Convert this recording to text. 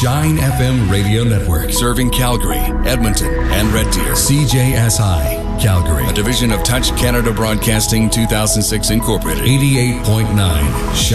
Shine FM Radio Network. Serving Calgary, Edmonton, and Red Deer. CJSI, Calgary. A division of Touch Canada Broadcasting 2006 Incorporated. 88.9.